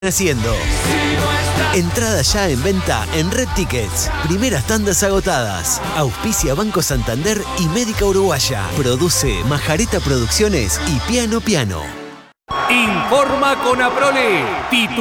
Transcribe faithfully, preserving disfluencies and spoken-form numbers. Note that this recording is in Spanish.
haciendo. Entrada ya en venta en Red Tickets. Primeras tandas agotadas. Auspicia Banco Santander y Médica Uruguaya. Produce Majareta Producciones y Piano Piano. Informa Conaprole.